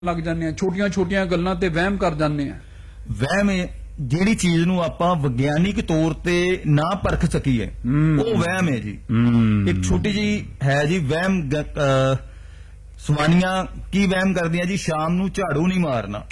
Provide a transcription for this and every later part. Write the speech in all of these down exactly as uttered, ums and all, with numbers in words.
ਲੱਗ ਜਾਂਦੇ ਆ, ਛੋਟੀਆਂ ਛੋਟੀਆਂ ਗੱਲਾਂ ਤੇ ਵਹਿਮ ਕਰ ਜਾਂਦੇ ਆ। ਵਹਿਮ ਜਿਹੜੀ ਚੀਜ਼ ਨੂੰ ਆਪਾਂ ਵਿਗਿਆਨਿਕ ਤੌਰ ਤੇ ਨਾ ਪਰਖ ਸਕੀਏ ਉਹ ਵਹਿਮ ਹੈ ਜੀ। ਇੱਕ ਛੋਟੀ ਜੀ ਹੈ ਜੀ ਵਹਿਮ, ਸਵਾਨੀਆਂ ਕੀ ਵਹਿਮ ਕਰਦੀਆਂ ਜੀ, ਸ਼ਾਮ ਨੂੰ ਝਾੜੂ ਨਹੀਂ ਮਾਰਨਾ।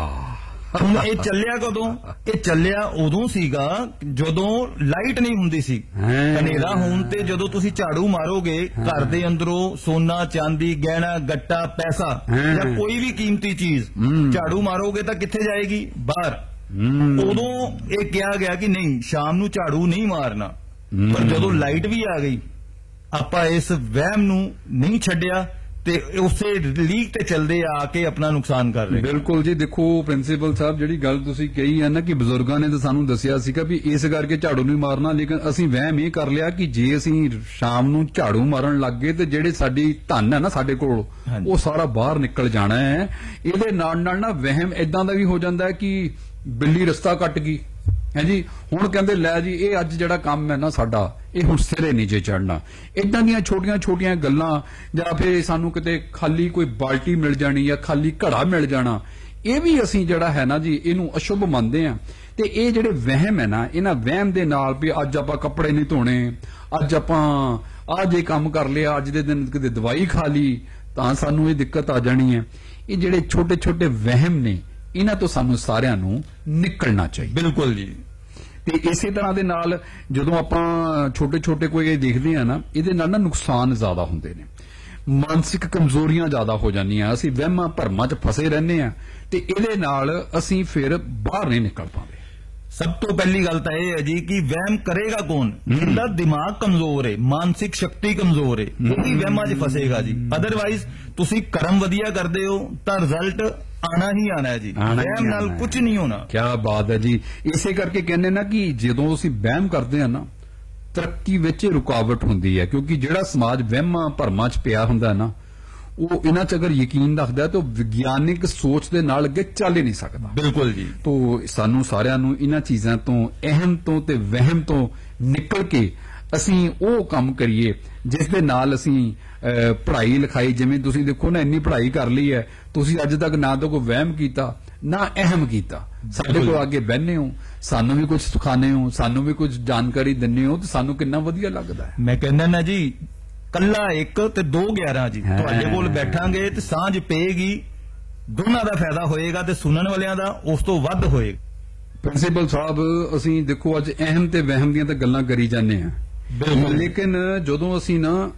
ਹੁਣ ਇਹ ਚੱਲਿਆ ਕਦੋਂ? ਇਹ ਚੱਲਿਆ ਉਦੋਂ ਸੀਗਾ ਜਦੋਂ ਲਾਈਟ ਨਹੀਂ ਹੁੰਦੀ ਸੀ, ਹਨੇਰਾ ਹੋਣ ਤੇ ਜਦੋਂ ਤੁਸੀਂ ਝਾੜੂ ਮਾਰੋਗੇ ਘਰ ਦੇ ਅੰਦਰੋਂ ਸੋਨਾ ਚਾਂਦੀ ਗਹਿਣਾ ਗੱਟਾ ਪੈਸਾ ਜਾਂ ਕੋਈ ਵੀ ਕੀਮਤੀ ਚੀਜ਼ ਝਾੜੂ ਮਾਰੋਗੇ ਤਾਂ ਕਿੱਥੇ ਜਾਏਗੀ? ਬਾਹਰ। ਉਦੋਂ ਇਹ ਕਿਹਾ ਗਿਆ ਕਿ ਨਹੀਂ ਸ਼ਾਮ ਨੂੰ ਝਾੜੂ ਨਹੀਂ ਮਾਰਨਾ, ਪਰ ਜਦੋਂ ਲਾਈਟ ਵੀ ਆ ਗਈ ਆਪਾਂ ਇਸ ਵਹਿਮ ਨੂੰ ਨਹੀਂ ਛੱਡਿਆ ਤੇ ਉਸੇ ਲੀਕ ਤੇ ਚੱਲਦੇ ਆ ਕੇ ਆਪਣਾ ਨੁਕਸਾਨ ਕਰ ਰਹੇ। ਬਿਲਕੁਲ ਜੀ। ਦੇਖੋ ਪ੍ਰਿੰਸੀਪਲ ਸਾਹਿਬ ਜਿਹੜੀ ਗੱਲ ਤੁਸੀਂ ਕਹੀ ਹੈ ਨਾ ਕਿ ਬਜ਼ੁਰਗਾਂ ਨੇ ਤਾਂ ਸਾਨੂੰ ਦੱਸਿਆ ਸੀਗਾ ਵੀ ਇਸ ਕਰਕੇ ਝਾੜੂ ਨਹੀਂ ਮਾਰਨਾ, ਲੇਕਿਨ ਅਸੀਂ ਵਹਿਮ ਇਹ ਕਰ ਲਿਆ ਕਿ ਜੇ ਅਸੀਂ ਸ਼ਾਮ ਨੂੰ ਝਾੜੂ ਮਾਰਨ ਲੱਗ ਗਏ ਤੇ ਜਿਹੜੇ ਸਾਡੀ ਧਨ ਹੈ ਨਾ ਸਾਡੇ ਕੋਲ ਉਹ ਸਾਰਾ ਬਾਹਰ ਨਿਕਲ ਜਾਣਾ ਹੈ। ਇਹਦੇ ਨਾਲ ਨਾਲ ਨਾ ਵਹਿਮ ਇਦਾਂ ਦਾ ਵੀ ਹੋ ਜਾਂਦਾ ਹੈ ਕਿ ਬਿੱਲੀ ਰਸਤਾ ਕੱਟ ਗਈ ਹੈ ਜੀ। ਹੁਣ ਕਹਿੰਦੇ ਲੈ ਜੀ ਇਹ ਅੱਜ ਜਿਹੜਾ ਕੰਮ ਹੈ ਨਾ ਸਾਡਾ ਇਹ ਹੁਣ ਸਿਰੇ ਨਹੀਂ ਜੇ ਚੜਨਾ। ਇਦਾਂ ਦੀਆਂ ਛੋਟੀਆਂ ਛੋਟੀਆਂ ਗੱਲਾਂ ਜਾਂ ਫਿਰ ਸਾਨੂੰ ਕਿਤੇ ਖਾਲੀ ਕੋਈ ਬਾਲਟੀ ਮਿਲ ਜਾਣੀ ਜਾਂ ਖਾਲੀ ਘੜਾ ਮਿਲ ਜਾਣਾ, ਇਹ ਵੀ ਅਸੀਂ ਜਿਹੜਾ ਹੈ ਨਾ ਜੀ ਇਹਨੂੰ ਅਸ਼ੁਭ ਮੰਨਦੇ ਆ। ਤੇ ਇਹ ਜਿਹੜੇ ਵਹਿਮ ਹੈ ਨਾ, ਇਹਨਾਂ ਵਹਿਮ ਦੇ ਨਾਲ ਵੀ ਅੱਜ ਆਪਾਂ ਕੱਪੜੇ ਨਹੀਂ ਧੋਣੇ, ਅੱਜ ਆਪਾਂ ਆਹ ਜੇ ਕੰਮ ਕਰ ਲਿਆ, ਅੱਜ ਦੇ ਦਿਨ ਕਿਤੇ ਦਵਾਈ ਖਾ ਲਈ ਤਾਂ ਸਾਨੂੰ ਇਹ ਦਿੱਕਤ ਆ ਜਾਣੀ ਹੈ। ਇਹ ਜਿਹੜੇ ਛੋਟੇ ਛੋਟੇ ਵਹਿਮ ਨੇ ਇਹਨਾਂ ਤੋਂ ਸਾਨੂੰ ਸਾਰਿਆਂ ਨੂੰ ਨਿਕਲਣਾ ਚਾਹੀਦਾ। ਬਿਲਕੁਲ ਜੀ। ਤੇ ਇਸੇ ਤਰ੍ਹਾਂ ਦੇ ਨਾਲ ਜਦੋਂ ਆਪਾਂ ਛੋਟੇ ਛੋਟੇ ਕੋਈ ਇਹ ਦੇਖਦੇ ਆ ਨਾ, ਇਹਦੇ ਨਾਲ ਨਾ ਨੁਕਸਾਨ ਜ਼ਿਆਦਾ ਹੁੰਦੇ ਨੇ, ਮਾਨਸਿਕ ਕਮਜ਼ੋਰੀਆਂ ਜ਼ਿਆਦਾ ਹੋ ਜਾਂਦੀਆਂ, ਅਸੀਂ ਵਹਿਮਾਂ ਭਰਮਾਂ 'ਚ ਫਸੇ ਰਹਿੰਦੇ ਆ ਤੇ ਇਹਦੇ ਨਾਲ ਅਸੀਂ ਫਿਰ ਬਾਹਰ ਨਹੀਂ ਨਿਕਲ ਪਾਉਂਦੇ। ਸਭ ਤੋਂ ਪਹਿਲੀ ਗੱਲ ਤਾਂ ਇਹ ਹੈ ਜੀ ਕਿ ਵਹਿਮ ਕਰੇਗਾ ਕੌਣ? ਜਿਹਦਾ ਦਿਮਾਗ ਕਮਜ਼ੋਰ ਹੈ, ਮਾਨਸਿਕ ਸ਼ਕਤੀ ਕਮਜ਼ੋਰ ਹੈ, ਉਹੀ ਵਹਿਮਾਂ 'ਚ ਫਸੇਗਾ ਜੀ। ਅਦਰਵਾਈਜ਼ ਤੁਸੀਂ ਕਰਮ ਵਧੀਆ ਕਰਦੇ ਹੋ ਤਾਂ ਰਿਜ਼ਲਟ ਆਣਾ ਹੀ ਆਣਾ ਹੈ ਜੀ, ਵਹਿਮ ਨਾਲ ਕੁਝ ਨਹੀਂ ਹੋਣਾ। ਕੀ ਬਾਤ ਹੈ ਜੀ। ਇਸੇ ਕਰਕੇ ਕਹਿੰਦੇ ਨਾ ਕਿ ਜਦੋਂ ਅਸੀਂ ਵਹਿਮ ਕਰਦੇ ਆ ਨਾ ਤਰੱਕੀ ਵਿੱਚ ਰੁਕਾਵਟ ਹੁੰਦੀ ਹੈ, ਕਿਉਂਕਿ ਜਿਹੜਾ ਸਮਾਜ ਵਹਿਮਾਂ ਭਰਮਾਂ 'ਚ ਪਿਆ ਹੁੰਦਾ ਨਾ ਉਹ ਇਹਨਾਂ 'ਚ ਅਗਰ ਯਕੀਨ ਰੱਖਦਾ ਤਾਂ ਵਿਗਿਆਨਿਕ ਸੋਚ ਦੇ ਨਾਲ ਅੱਗੇ ਚੱਲ ਹੀ ਨਹੀਂ ਸਕਦਾ। ਬਿਲਕੁਲ ਜੀ। ਤੋ ਸਾਨੂੰ ਸਾਰਿਆਂ ਨੂੰ ਇਹਨਾਂ ਚੀਜ਼ਾਂ ਤੋਂ, ਅਹਿਮ ਤੋਂ ਤੇ ਵਹਿਮ ਤੋਂ ਨਿਕਲ ਕੇ ਅਸੀਂ ਉਹ ਕੰਮ ਕਰੀਏ ਜਿਸ ਦੇ ਨਾਲ ਅਸੀਂ ਪੜ੍ਹਾਈ ਲਿਖਾਈ, ਜਿਵੇਂ ਤੁਸੀਂ ਦੇਖੋ ਨਾ ਇੰਨੀ ਪੜ੍ਹਾਈ ਕਰ ਲਈ ਹੈ ਤੁਸੀਂ ਅੱਜ ਤੱਕ ਨਾ ਤਾਂ ਕੋਈ ਵਹਿਮ ਕੀਤਾ ਨਾ ਅਹਿਮ ਕੀਤਾ। ਸਾਡੇ ਕੋਲ ਅੱਗੇ ਬਹਿਨੇ ਹੋ, ਸਾਨੂੰ ਵੀ ਕੁਝ ਸਿਖਾਉਂਦੇ ਹੋ, ਸਾਨੂੰ ਵੀ ਕੁਝ ਜਾਣਕਾਰੀ ਦਿੰਦੇ ਹੋ ਤੇ ਸਾਨੂੰ ਕਿੰਨਾ ਵਧੀਆ ਲੱਗਦਾ ਹੈ। ਮੈਂ ਕਹਿੰਦਾ ਨਾ ਜੀ ਕੱਲਾ ਇੱਕ ਤੇ ਦੋ ਗਿਆਰਾਂ ਜੀ, ਤੁਹਾਡੇ ਕੋਲ ਬੈਠਾਂਗੇ ਤੇ ਸਾਂਝ ਪਏਗੀ, ਦੋਨਾਂ ਦਾ ਫਾਇਦਾ ਹੋਏਗਾ ਤੇ ਸੁਣਨ ਵਾਲਿਆਂ ਦਾ ਉਸ ਤੋਂ ਵੱਧ ਹੋਏਗਾ। ਪ੍ਰਿੰਸੀਪਲ ਸਾਹਿਬ ਅਸੀਂ ਦੇਖੋ ਅੱਜ ਅਹਿਮ ਤੇ ਵਹਿਮ ਦੀਆਂ ਤਾਂ ਗੱਲਾਂ ਕਰੀ ਜਾਂਦੇ ਆ, ਲੇਕਿਨ ਜਦੋਂ ਅਸੀਂ ਨਾ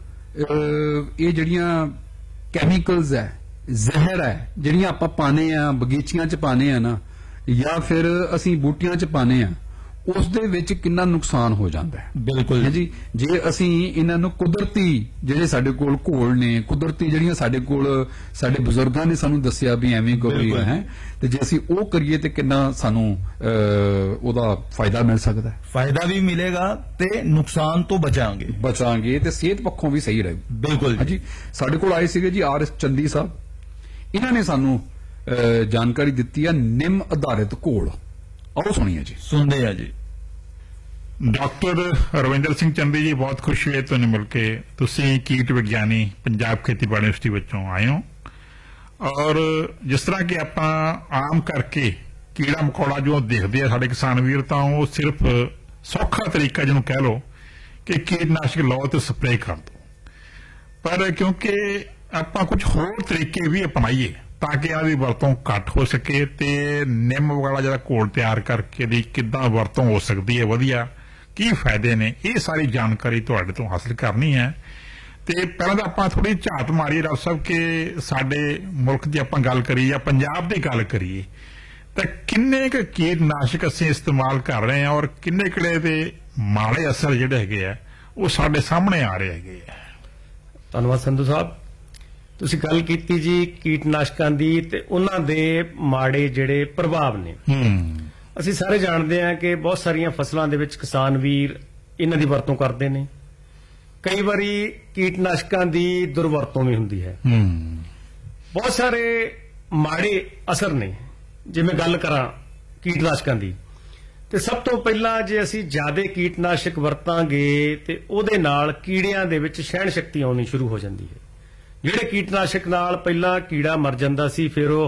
ਇਹ ਜਿਹੜੀਆਂ ਕੈਮੀਕਲਸ ਹੈ, ਜ਼ਹਿਰ ਹੈ, ਜਿਹੜੀਆਂ ਆਪਾਂ ਪਾਣੇ ਆ ਬਗੀਚੀਆਂ 'ਚ ਪਾਣੇ ਆ ਨਾ ਜਾਂ ਫਿਰ ਅਸੀਂ ਬੂਟੀਆਂ 'ਚ ਪਾਣੇ ਆ, ਉਸ ਦੇ ਵਿੱਚ ਕਿੰਨਾ ਨੁਕਸਾਨ ਹੋ ਜਾਂਦਾ ਹੈ। ਬਿਲਕੁਲ ਜੀ। ਜੇ ਅਸੀਂ ਇਹਨਾਂ ਨੂੰ ਕੁਦਰਤੀ ਜਿਹੜੇ ਸਾਡੇ ਕੋਲ ਘੋਲ ਨੇ, ਕੁਦਰਤੀ ਜਿਹੜੀਆਂ ਸਾਡੇ ਕੋਲ ਸਾਡੇ ਬਜ਼ੁਰਗਾਂ ਨੇ ਸਾਨੂੰ ਦੱਸਿਆ ਵੀ ਐਵੇਂ ਕਰੀ ਹੈ, ਤੇ ਜੇ ਅਸੀਂ ਉਹ ਕਰੀਏ ਤੇ ਕਿੰਨਾ ਸਾਨੂੰ ਉਹਦਾ ਫਾਇਦਾ ਮਿਲ ਸਕਦਾ ਹੈ। ਫਾਇਦਾ ਵੀ ਮਿਲੇਗਾ ਤੇ ਨੁਕਸਾਨ ਤੋਂ ਬਚਾਂਗੇ ਬਚਾਂਗੇ ਤੇ ਸਿਹਤ ਪੱਖੋਂ ਵੀ ਸਹੀ ਰਹੇ। ਬਿਲਕੁਲ ਜੀ। ਸਾਡੇ ਕੋਲ ਆਏ ਸੀਗੇ ਜੀ ਆਰ ਐਸ ਚੰਦੀ ਸਾਹਿਬ, ਇਹਨਾਂ ਨੇ ਸਾਨੂੰ ਜਾਣਕਾਰੀ ਦਿੱਤੀ ਹੈ ਨਿੰਮ ਆਧਾਰਿਤ ਘੋਲ। ਆਓ ਸੁਣੀਏ ਜੀ। ਸੁਣਦੇ ਆ ਜੀ। ਡਾਕਟਰ ਰਵਿੰਦਰ ਸਿੰਘ ਚੰਦੀ ਜੀ, ਬਹੁਤ ਖੁਸ਼ੀ ਹੈ ਤੁਹਾਨੂੰ ਮਿਲ ਕੇ। ਤੁਸੀਂ ਕੀਟ ਵਿਗਿਆਨੀ ਪੰਜਾਬ ਖੇਤੀਬਾੜੀ ਯੂਨੀਵਰਸਿਟੀ ਵਿੱਚੋਂ ਆਏ ਹੋ, ਔਰ ਜਿਸ ਤਰ੍ਹਾਂ ਕਿ ਆਪਾਂ ਆਮ ਕਰਕੇ ਕੀੜਾ ਮਕੌੜਾ ਜੋ ਦੇਖਦੇ ਆ ਸਾਡੇ ਕਿਸਾਨ ਵੀਰ, ਤਾਂ ਉਹ ਸਿਰਫ ਸੌਖਾ ਤਰੀਕਾ ਜਿਹਨੂੰ ਕਹਿ ਲਓ ਕਿ ਕੀਟਨਾਸ਼ਕ ਲਓ ਤੇ ਸਪਰੇਅ ਕਰ ਦਿਓ, ਪਰ ਕਿਉਂਕਿ ਆਪਾਂ ਕੁਝ ਹੋਰ ਤਰੀਕੇ ਵੀ ਅਪਣਾਈਏ ਤਾਂ ਕਿ ਆਹ ਦੀ ਵਰਤੋਂ ਘੱਟ ਹੋ ਸਕੇ ਤੇ ਨਿੰਮ ਵਾਲਾ ਜਿਹੜਾ ਘੋਲ ਤਿਆਰ ਕਰਕੇ ਦੀ ਕਿੱਦਾਂ ਵਰਤੋਂ ਹੋ ਸਕਦੀ ਹੈ ਵਧੀਆ, ਕੀ ਫਾਇਦੇ ਨੇ, ਇਹ ਸਾਰੀ ਜਾਣਕਾਰੀ ਤੁਹਾਡੇ ਤੋਂ ਹਾਸਲ ਕਰਨੀ ਹੈ। ਤੇ ਪਹਿਲਾਂ ਤਾਂ ਆਪਾਂ ਥੋੜੀ ਝਾਤ ਮਾਰੀਏ ਡਾਕਟਰ ਸਾਹਿਬ ਕਿ ਸਾਡੇ ਮੁਲਕ ਦੀ ਆਪਾਂ ਗੱਲ ਕਰੀਏ ਜਾਂ ਪੰਜਾਬ ਦੀ ਗੱਲ ਕਰੀਏ ਤਾਂ ਕਿੰਨੇ ਕੁ ਕੀਟਨਾਸ਼ਕ ਅਸੀਂ ਇਸਤੇਮਾਲ ਕਰ ਰਹੇ ਹਾਂ ਔਰ ਕਿੰਨੇ ਕਿਹੜੇ ਦੇ ਮਾੜੇ ਅਸਰ ਜਿਹੜੇ ਹੈਗੇ ਆ ਉਹ ਸਾਡੇ ਸਾਹਮਣੇ ਆ ਰਹੇ ਹੈਗੇ ਆ। ਧੰਨਵਾਦ ਸੰਧੂ ਸਾਹਿਬ। ਤੁਸੀਂ ਗੱਲ ਕੀਤੀ ਜੀ ਕੀਟਨਾਸ਼ਕਾਂ ਦੀ ਤੇ ਉਹਨਾਂ ਦੇ ਮਾੜੇ ਜਿਹੜੇ ਪ੍ਰਭਾਵ ਨੇ। ਅਸੀਂ ਸਾਰੇ ਜਾਣਦੇ ਹਾਂ ਕਿ ਬਹੁਤ ਸਾਰੀਆਂ ਫਸਲਾਂ ਦੇ ਵਿੱਚ ਕਿਸਾਨ ਵੀਰ ਇਹਨਾਂ ਦੀ ਵਰਤੋਂ ਕਰਦੇ ਨੇ। ਕਈ ਵਾਰੀ ਕੀਟਨਾਸ਼ਕਾਂ ਦੀ ਦੁਰਵਰਤੋਂ ਵੀ ਹੁੰਦੀ ਹੈ। ਬਹੁਤ ਸਾਰੇ ਮਾੜੇ ਅਸਰ ਨੇ। ਜੇ ਮੈਂ ਗੱਲ ਕਰਾਂ ਕੀਟਨਾਸ਼ਕਾਂ ਦੀ ਤੇ ਸਭ ਤੋਂ ਪਹਿਲਾਂ ਜੇ ਅਸੀਂ ਜ਼ਿਆਦਾ ਕੀਟਨਾਸ਼ਕ ਵਰਤਾਂਗੇ ਤੇ ਉਹਦੇ ਨਾਲ ਕੀੜਿਆਂ ਦੇ ਵਿੱਚ ਸਹਿਣ ਸ਼ਕਤੀ ਆਉਣੀ ਸ਼ੁਰੂ ਹੋ ਜਾਂਦੀ ਹੈ। ਜਿਹੜੇ ਕੀਟਨਾਸ਼ਕ ਨਾਲ ਪਹਿਲਾਂ ਕੀੜਾ ਮਰ ਜਾਂਦਾ ਸੀ ਫਿਰ ਉਹ